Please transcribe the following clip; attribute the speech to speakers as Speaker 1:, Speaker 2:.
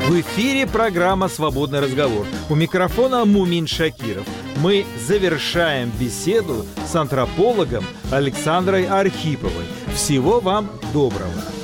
Speaker 1: В эфире программа «Свободный разговор». У микрофона Мумин Шакиров. Мы завершаем беседу с антропологом Александрой Архиповой. Всего вам доброго.